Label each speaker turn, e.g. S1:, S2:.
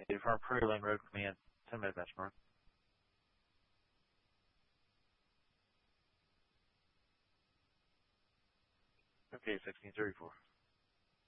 S1: Negative from Prairie Lane Road Command. 10-minute benchmark. Okay, 1634.